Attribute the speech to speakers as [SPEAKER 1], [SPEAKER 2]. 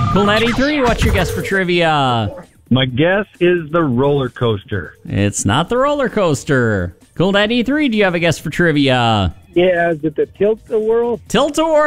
[SPEAKER 1] Cool 93, what's your guess for trivia?
[SPEAKER 2] My guess is the roller coaster.
[SPEAKER 1] It's not the roller coaster. Cool 93, do you have a guess for trivia?
[SPEAKER 3] Yeah, is it the Tilt-A-Whirl?
[SPEAKER 1] Tilt-A-Whirl.